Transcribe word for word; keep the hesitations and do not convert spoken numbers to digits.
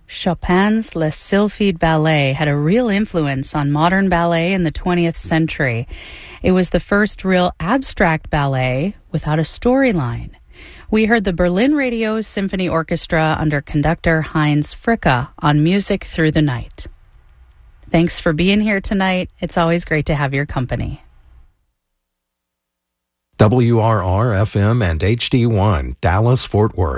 Chopin's Les Sylphides Ballet had a real influence on modern ballet in the twentieth century. It was the first real abstract ballet without a storyline. We heard the Berlin Radio Symphony Orchestra under conductor Heinz Fricke on Music Through the Night. Thanks for being here tonight. It's always great to have your company. W R R F M and H D one, Dallas, Fort Worth.